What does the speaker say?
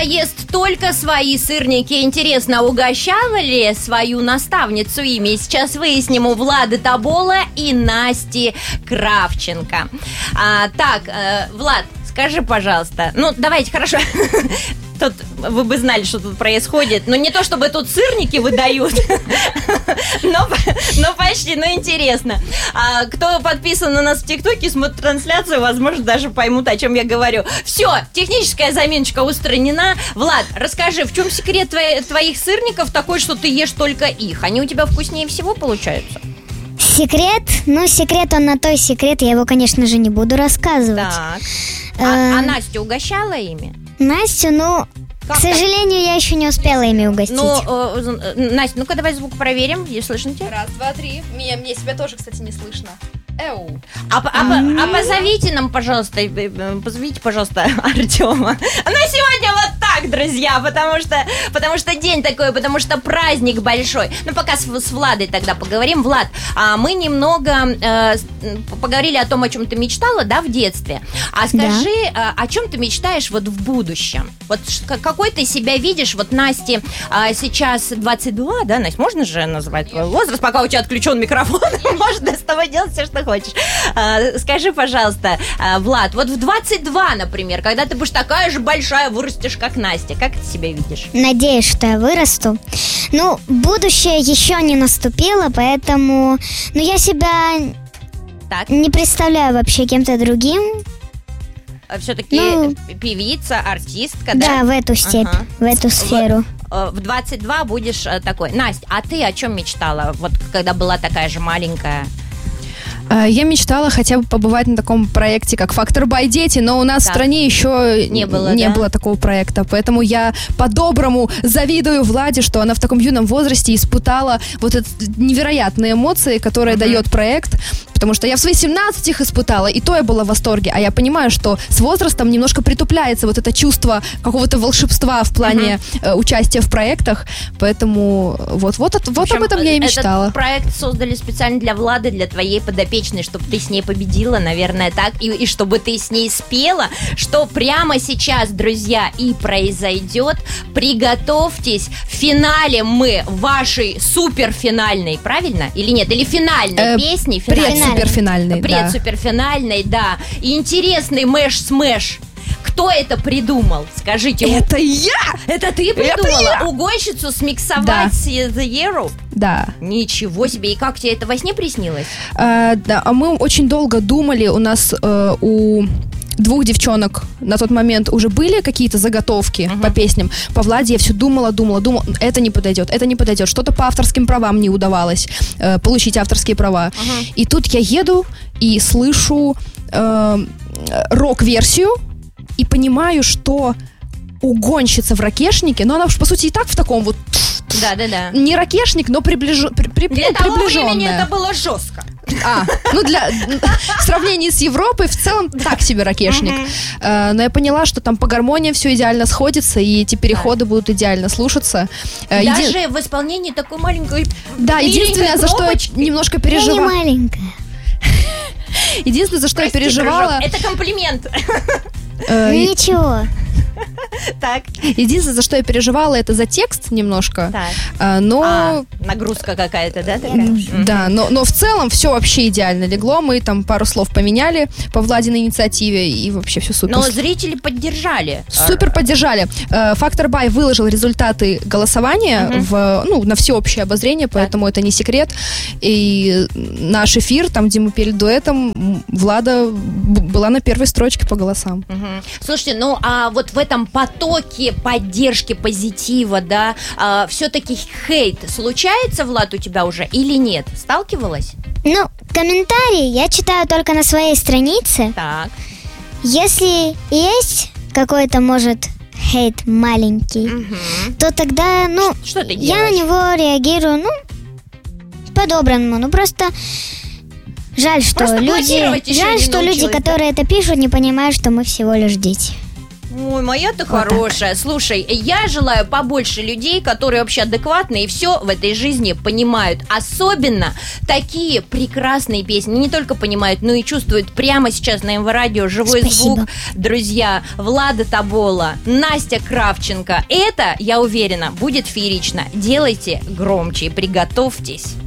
ест только свои сырники. Интересно, угощала ли свою наставницу ими? Сейчас выясним у Влада Тобола и Насти Кравченко. Влад, скажи, пожалуйста. Ну, давайте, хорошо. Тут вы бы знали, что тут происходит. Ну, не то, чтобы тут сырники выдают, но почти, но интересно. Кто подписан на нас в ТикТоке, смотрит трансляцию, возможно, даже поймут, о чем я говорю. Все, техническая заминочка устранена. Влад, расскажи, в чем секрет твоих сырников такой, что ты ешь только их? Они у тебя вкуснее всего получаются? Секрет? Ну, секрет он на той секрет. Я его, конечно же, не буду рассказывать. Так. А Настю угощала ими? Настю, к сожалению, я еще не успела ими угостить. Настя, ну-ка давай звук проверим. Слышно тебя? 1, 2, 3. Мне себя тоже, кстати, не слышно. Эу. Позовите нам, пожалуйста, Артема. На сегодня вот так, друзья, потому что день такой, потому что праздник большой. Ну, пока с Владой тогда поговорим. Влад, мы немного поговорили о том, о чем ты мечтала, да, в детстве. А скажи, о чем ты мечтаешь вот в будущем? Вот какой ты себя видишь? Вот Насте сейчас 22, да, Настя, можно же назвать твой возраст, пока у тебя отключен микрофон? Можно с тобой делать все, что хочешь. Скажи, пожалуйста, Влад, вот в 22, например, когда ты будешь такая же большая, вырастешь, как Настя, как ты себя видишь? Надеюсь, что я вырасту. Ну, будущее еще не наступило, поэтому... я себя не представляю вообще кем-то другим. Все-таки певица, артистка, да? Да, в эту степь, в эту сферу. В 22 будешь такой. Настя, а ты о чем мечтала, вот когда была такая же маленькая? Я мечтала хотя бы побывать на таком проекте, как «Фактор Бай Дети», но у нас в стране еще не было такого проекта, поэтому я по-доброму завидую Владе, что она в таком юном возрасте испытала вот эти невероятные эмоции, которые дает проект, потому что я в свои 17 их испытала, и то я была в восторге, а я понимаю, что с возрастом немножко притупляется вот это чувство какого-то волшебства в плане участия в проектах, поэтому вот об этом я и мечтала. Этот проект создали специально для Влады, для твоей подопечной, чтобы ты с ней победила, наверное, так, и чтобы ты с ней спела, что прямо сейчас, друзья, и произойдет. Приготовьтесь, в финале мы вашей суперфинальной, правильно? Или нет? Или финальной песни? Предсуперфинальной, Предсуперфинальной, да. И интересный мэш-смэш. Кто это придумал? Скажите. Это я! Это ты придумала? Угонщицу смиксовать с The Hero? Да. Ничего себе. И как тебе это во сне приснилось? Да, а мы очень долго думали. У нас у 2 девчонок на тот момент уже были какие-то заготовки по песням. По Владе я все думала. Это не подойдет. Что-то по авторским правам не удавалось получить авторские права. И тут я еду и слышу рок-версию и понимаю, что угонщица в ракешнике, но она уж, по сути, и так в таком вот... Да. Не ракешник, но приближенная. Для того времени это было жестко. В сравнении с Европой в целом так себе ракешник. Но я поняла, что там по гармонии все идеально сходится, и эти переходы будут идеально слушаться. Даже в исполнении такой маленькой... Да, единственное, за что я немножко переживала... Я не маленькая. Единственное, за что я переживала... Это комплимент. Ничего. Так. Единственное, за что я переживала, это за текст немножко. Но... нагрузка какая-то, да? Такая? Да, но в целом все вообще идеально легло. Мы там пару слов поменяли по Владиной инициативе, и вообще все супер. Но зрители поддержали. Супер поддержали. Фактор Бай выложил результаты голосования на всеобщее обозрение, поэтому это не секрет. И наш эфир, там, где мы пели дуэтом, Влада была на первой строчке по голосам. Слушайте, а вот в этом потоке поддержки, позитива, да, все-таки хейт случается, Влад, у тебя уже или нет? Сталкивалась? Комментарии я читаю только на своей странице. Так. Если есть какой-то, может, хейт маленький, то тогда, что ты я делаешь? на него реагирую, по-доброму. Просто жаль, что люди, которые это пишут, не понимают, что мы всего лишь дети. Ой, моя-то вот хорошая. Так. Слушай, я желаю побольше людей, которые вообще адекватны и все в этой жизни понимают. Особенно такие прекрасные песни. Не только понимают, но и чувствуют прямо сейчас на МВ Радио живой звук. Друзья, Влада Тобола, Настя Кравченко. Это, я уверена, будет феерично. Делайте громче и приготовьтесь.